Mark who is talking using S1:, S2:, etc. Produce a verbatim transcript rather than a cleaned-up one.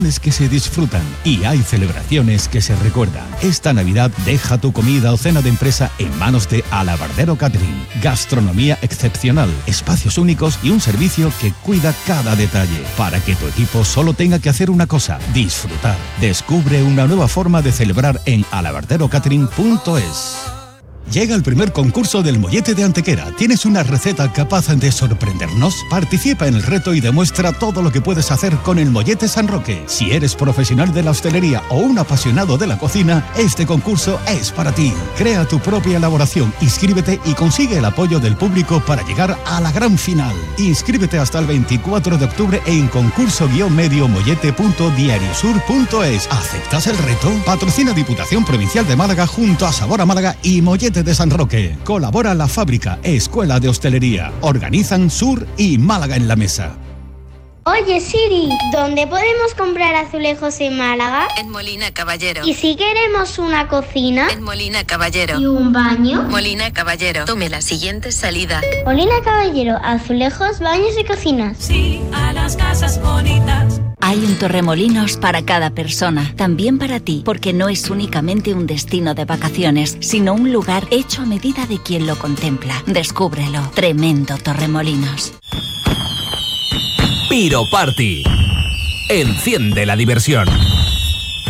S1: que se disfrutan y hay celebraciones que se recuerdan. Esta Navidad deja tu comida o cena de empresa en manos de Alabardero Catering. Gastronomía excepcional, espacios únicos y un servicio que cuida cada detalle para que tu equipo solo tenga que hacer una cosa: disfrutar. Descubre una nueva forma de celebrar en alabardero catering punto es. Llega el primer concurso del Mollete de Antequera. ¿Tienes una receta capaz de sorprendernos? Participa en el reto y demuestra todo lo que puedes hacer con el Mollete San Roque. Si eres profesional de la hostelería o un apasionado de la cocina, este concurso es para ti. Crea tu propia elaboración, inscríbete y consigue el apoyo del público para llegar a la gran final. Inscríbete hasta el veinticuatro de octubre en concurso medio mollete punto diariosur punto es. ¿Aceptas el reto? Patrocina Diputación Provincial de Málaga junto a Sabor a Málaga y Mollete de San Roque. Colabora La Fábrica, Escuela de Hostelería. Organizan Sur y Málaga en la Mesa.
S2: Oye Siri, ¿dónde podemos comprar azulejos en Málaga?
S3: En Molina Caballero.
S2: ¿Y si queremos una cocina?
S3: En Molina Caballero.
S2: ¿Y un baño?
S3: Molina Caballero. Tome la siguiente salida.
S2: Molina Caballero, azulejos, baños y cocinas.
S4: Sí, a las casas bonitas.
S5: Hay un Torremolinos para cada persona, también para ti, porque no es únicamente un destino de vacaciones, sino un lugar hecho a medida de quien lo contempla. Descúbrelo. Tremendo Torremolinos.
S6: Piro Party. Enciende la diversión.